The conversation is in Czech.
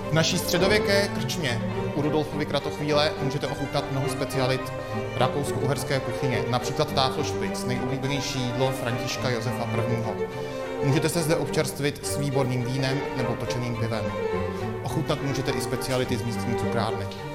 V naší středověké krčmě u Rudolfovy Kratochvíle můžete ochutnat mnoho specialit rakousko-uherské kuchyně, například Tafelspitz, nejoblíbenější jídlo Františka Josefa I. Můžete se zde občerstvit s výborným vínem nebo točeným pivem. Ochutnat můžete i speciality z místní cukrárny.